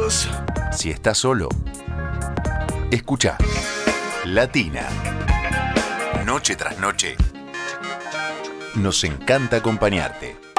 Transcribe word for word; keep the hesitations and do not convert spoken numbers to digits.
Dios. Si estás solo, escucha Latina. Noche tras noche, nos encanta acompañarte.